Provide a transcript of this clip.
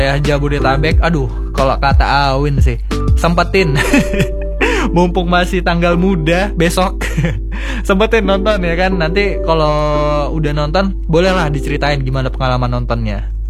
Jabodetabek, aduh, kalau kata Awin sih, sempetin. Mumpung masih tanggal muda besok, sempetin nonton ya kan. Nanti kalau udah nonton, bolehlah diceritain gimana pengalaman nontonnya.